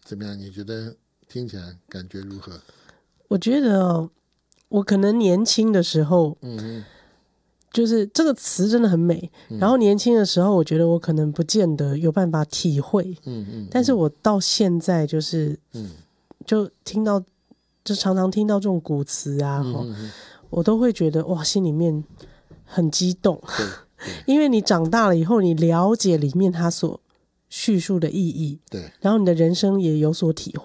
怎么样？你觉得听起来感觉如何？ 我觉得我可能年轻的时候，就是这个词真的很美，然后年轻的时候我觉得我可能不见得有办法体会，但是我到现在就是就听到，就常常听到这种古词啊，我都会觉得哇，心里面很激动，因为你长大了以后，你了解里面它所叙述的意义， 对， 然后你的人生也有所体会。